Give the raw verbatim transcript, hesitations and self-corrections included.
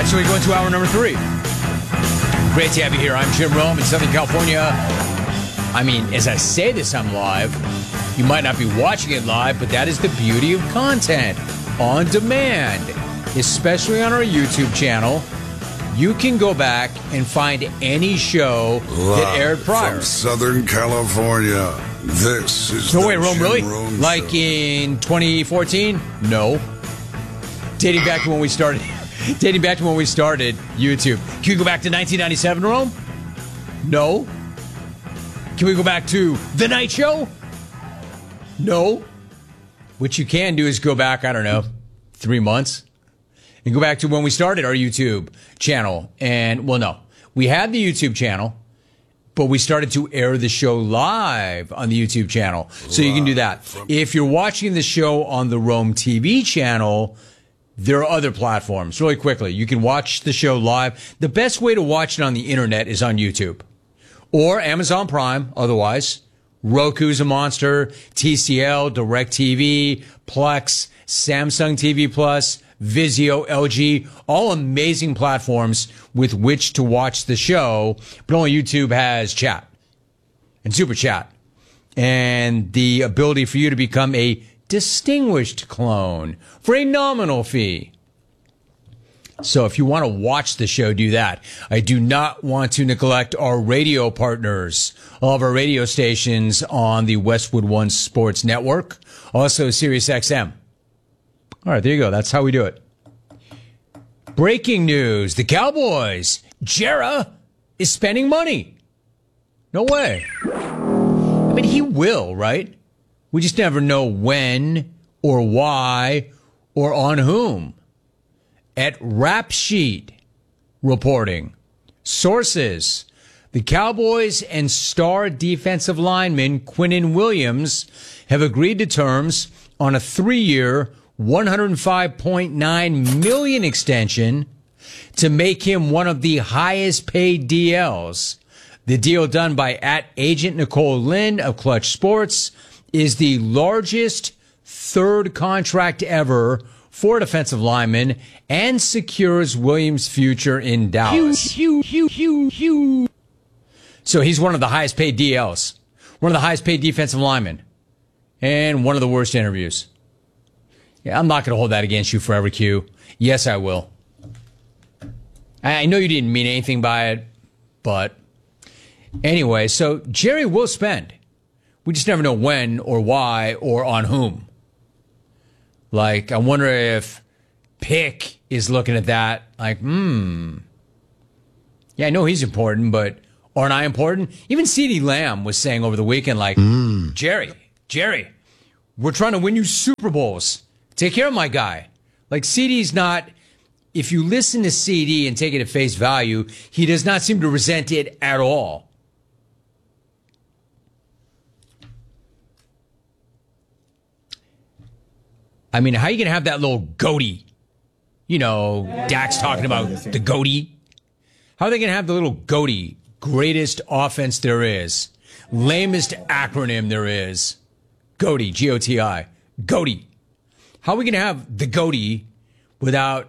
right, so we go into hour number three. Great to have you here. I'm Jim Rome in Southern California. I mean, as I say this, I'm live. You might not be watching it live, but that is the beauty of content on demand, especially on our YouTube channel. You can go back and find any show Live that aired prior. From Southern California, this is No, the wait, Rome, Jim really? Rome Like Show. in twenty fourteen? No. Dating back to when we started, dating back to when we started YouTube. Can we go back to nineteen ninety-seven, Rome? No. Can we go back to The Night Show? No. What you can do is go back, I don't know, three months. And go back to when we started our YouTube channel. And, well, no. We had the YouTube channel, but we started to air the show live on the YouTube channel. So you can do that. If you're watching the show on the Rome T V channel, there are other platforms. Really quickly, you can watch the show live. The best way to watch it on the internet is on YouTube. Or Amazon Prime, otherwise. Roku's a monster. T C L, DirecTV, Plex, Samsung T V Plus, Vizio, L G, all amazing platforms with which to watch the show, but only YouTube has chat and super chat and the ability for you to become a distinguished clone for a nominal fee. So if you want to watch the show, do that. I do not want to neglect our radio partners, all of our radio stations on the Westwood One Sports Network, also Sirius X M. All right, there you go. That's how we do it. Breaking news. The Cowboys. Jera is spending money. No way. I mean, he will, right? We just never know when or why or on whom. At Rap Sheet reporting. Sources. The Cowboys and star defensive lineman Quinnen Williams have agreed to terms on a three-year one hundred five point nine million dollars extension to make him one of the highest paid D Ls. The deal done by at agent Nicole Lynn of Clutch Sports is the largest third contract ever for a defensive lineman and secures Williams' future in Dallas. Hugh, Hugh, Hugh, Hugh. So he's one of the highest paid D Ls, one of the highest paid defensive linemen, and one of the worst interviews. Yeah, I'm not going to hold that against you forever, Q. Yes, I will. I know you didn't mean anything by it, but anyway, so Jerry will spend. We just never know when or why or on whom. Like, I wonder if Pick is looking at that like, hmm. Yeah, I know he's important, but aren't I important? Even CeeDee Lamb was saying over the weekend, like, mm. Jerry, Jerry, we're trying to win you Super Bowls. Take care of my guy. Like, C D's not, if you listen to C D and take it at face value, he does not seem to resent it at all. I mean, how are you going to have that little goatee? You know, Dak's talking about the goatee. How are they going to have the little goatee? Greatest offense there is. Lamest acronym there is. Goatee, G O T I. Goatee. How are we going to have the goatee without